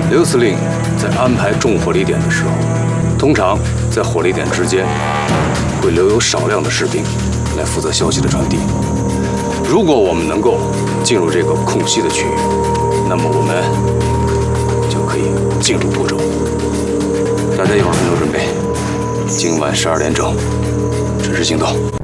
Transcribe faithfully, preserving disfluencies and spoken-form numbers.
刘司令在安排重火力点的时候，通常在火力点之间会留有少量的士兵来负责消息的传递。如果我们能够进入这个空隙的区域，那么我们就可以进入亳州。大家一会儿分头准备，今晚十二点整，准时行动。